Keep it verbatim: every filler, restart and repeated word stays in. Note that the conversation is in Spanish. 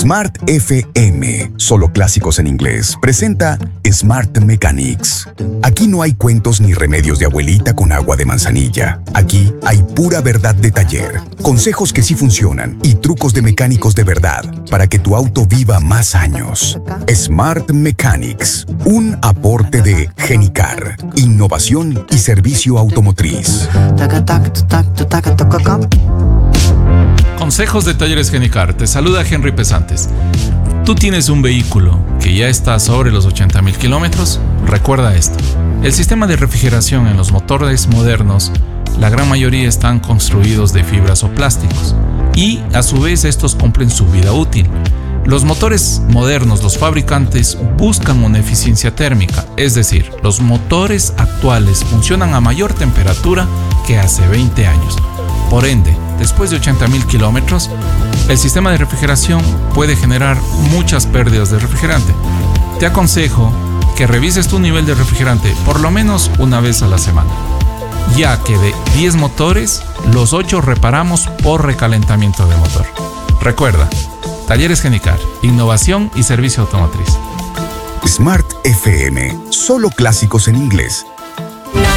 Smart F M, solo clásicos en inglés, presenta Smart Mechanics. Aquí no hay cuentos ni remedios de abuelita con agua de manzanilla. Aquí hay pura verdad de taller, consejos que sí funcionan y trucos de mecánicos de verdad para que tu auto viva más años. Smart Mechanics, un aporte de Genicar, innovación y servicio automotriz. Consejos de Talleres Genicar. Te saluda Henry Pesantes. ¿Tú tienes un vehículo que ya está sobre los ochenta mil kilómetros? Recuerda esto. El sistema de refrigeración en los motores modernos, la gran mayoría están construidos de fibras o plásticos. Y a su vez estos cumplen su vida útil. Los motores modernos, los fabricantes buscan una eficiencia térmica, es decir, los motores actuales funcionan a mayor temperatura que hace veinte años. Por ende, después de ochenta mil kilómetros, el sistema de refrigeración puede generar muchas pérdidas de refrigerante. Te aconsejo que revises tu nivel de refrigerante por lo menos una vez a la semana, ya que de diez motores, los ocho reparamos por recalentamiento de motor. Recuerda, Talleres Genicar, innovación y servicio automotriz. Smart F M, solo clásicos en inglés.